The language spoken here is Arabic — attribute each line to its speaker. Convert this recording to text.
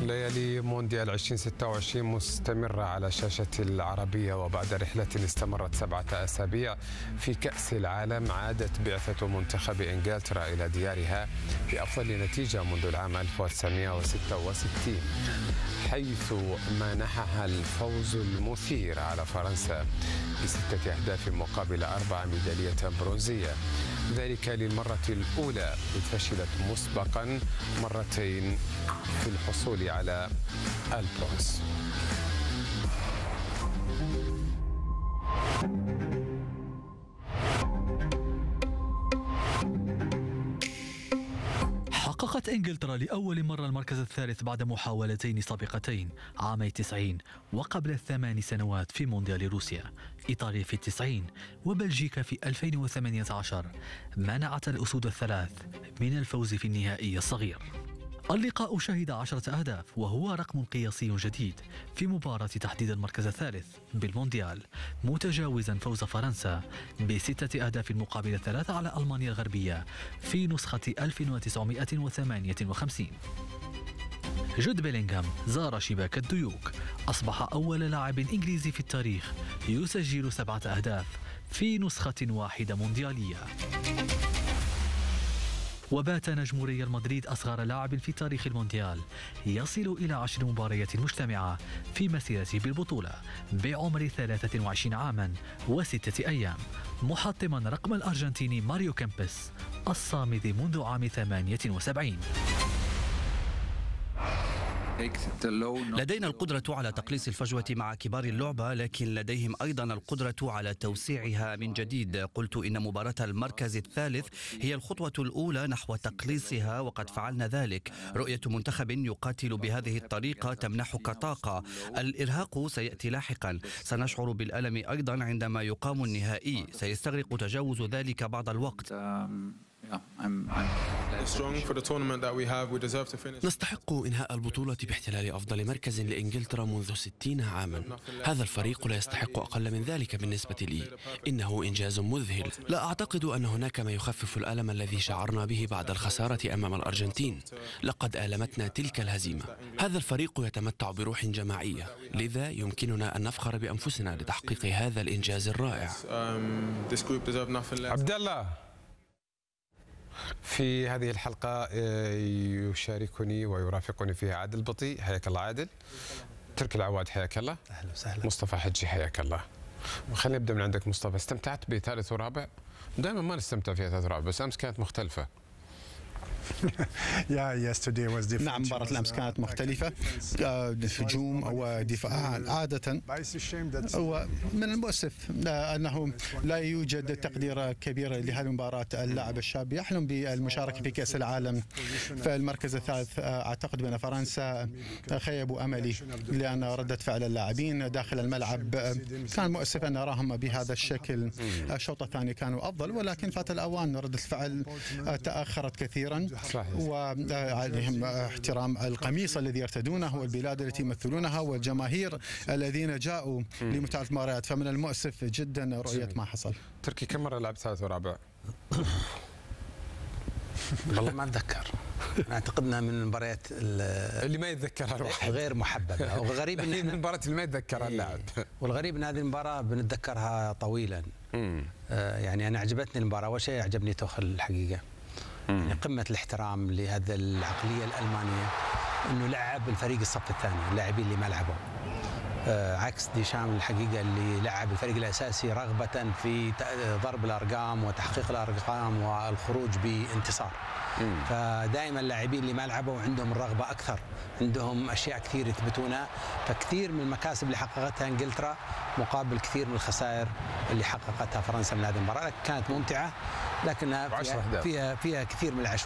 Speaker 1: ليالي مونديال 2026 مستمرة على شاشة العربية، وبعد رحلة استمرت 7 أسابيع في كأس العالم عادت بعثة منتخب إنجلترا إلى ديارها بأفضل نتيجة منذ العام 1966، حيث منحها الفوز المثير على فرنسا ب6 أهداف مقابل 4 ميدالية برونزية، ذلك للمرة الأولى إذ فشلت مسبقا مرتين في الحصول على البرونز.
Speaker 2: حققت إنجلترا لأول مرة المركز الثالث بعد محاولتين سابقتين عامي 90 وقبل 8 سنوات في مونديال روسيا. إيطاليا في 90 وبلجيكا في 2018 منعت الأسود الثلاث من الفوز في النهائي الصغير. اللقاء شهد 10 أهداف وهو رقم قياسي جديد في مباراة تحديد المركز الثالث بالمونديال، متجاوزا فوز فرنسا ب6 أهداف مقابل 3 على ألمانيا الغربية في نسخة 1958. جود بيلينغهام زار شباك الديوك، أصبح أول لاعب إنجليزي في التاريخ يسجل 7 أهداف في نسخة واحدة مونديالية. وبات نجم ريال مدريد أصغر لاعب في تاريخ المونديال يصل إلى 10 مباريات مجتمعة في مسيرته بالبطولة بعمر 23 عاما و6 أيام، محطما رقم الأرجنتيني ماريو كامبس الصامد منذ عام 78.
Speaker 3: لدينا القدرة على تقليص الفجوة مع كبار اللعبة، لكن لديهم أيضا القدرة على توسيعها من جديد. قلت إن مباراة المركز الثالث هي الخطوة الأولى نحو تقليصها، وقد فعلنا ذلك. رؤية منتخب يقاتل بهذه الطريقة تمنحك طاقة. الإرهاق سيأتي لاحقا، سنشعر بالألم أيضا عندما يقام النهائي، سيستغرق تجاوز ذلك بعض الوقت.
Speaker 4: نستحق إنهاء البطولة باحتلال أفضل مركز لإنجلترا منذ 60 عاما. هذا الفريق لا يستحق أقل من ذلك بالنسبة لي، إنه إنجاز مذهل. لا أعتقد أن هناك ما يخفف الألم الذي شعرنا به بعد الخسارة أمام الأرجنتين. لقد آلمتنا تلك الهزيمة. هذا الفريق يتمتع بروح جماعية، لذا يمكننا أن نفخر بأنفسنا لتحقيق هذا الإنجاز الرائع.
Speaker 1: عبد الله، في هذه الحلقة يشاركني ويرافقني فيها عادل بطي. حياك الله عادل. تركي العواد حياك الله.
Speaker 5: أهلا وسهلا.
Speaker 1: مصطفى حجي حياك الله. خلينا نبدأ من عندك مصطفى. استمتعت بثالث ورابع؟ دائما ما نستمتع فيها ثالث ورابع، بس أمس كانت مختلفة.
Speaker 5: نعم، مباراة الأمس كانت مختلفة، هجوم ودفاع. عادة ومن المؤسف أنه لا يوجد تقدير كبير لهذه المباراة. اللاعب الشاب يحلم بالمشاركة في كأس العالم في المركز الثالث. أعتقد بأن فرنسا خيبوا أملي لأن ردة فعل اللاعبين داخل الملعب كان مؤسف أن نراهم بهذا الشكل. الشوط الثاني كانوا أفضل، ولكن فات الأوان، ردة الفعل تأخرت كثيرا. وعليهم احترام القميص الذي يرتدونه والبلاد التي يمثلونها والجماهير الذين جاءوا لمتابعة المباريات. فمن المؤسف جدا رؤية ما حصل.
Speaker 1: تركي، كم مرة لعبت ثالث ورابع؟
Speaker 6: والله ما اتذكر. اعتقدنا من المباريات
Speaker 1: اللي ما يتذكرها الواحد
Speaker 6: غير محببه، والغريب ان
Speaker 1: من المباريات اللي ما يتذكرها اللاعب.
Speaker 6: والغريب ان هذه المباراه بنتذكرها طويلا. يعني انا عجبتني المباراه، اول شيء عجبني توخل الحقيقه. يعني قمة الاحترام لهذا العقلية الألمانية، أنه لعب الفريق الصف الثاني، اللاعبين اللي ما لعبوا، عكس ديشام الحقيقة اللي لعب الفريق الأساسي رغبة في ضرب الأرقام وتحقيق الأرقام والخروج بانتصار. فدائما اللاعبين اللي ما لعبوا عندهم الرغبة أكثر، عندهم أشياء كثير يثبتونها. فكثير من المكاسب اللي حققتها إنجلترا مقابل كثير من الخسائر اللي حققتها فرنسا من هذه المباراة. كانت ممتعة، لكنها فيها كثير من العشوائيات.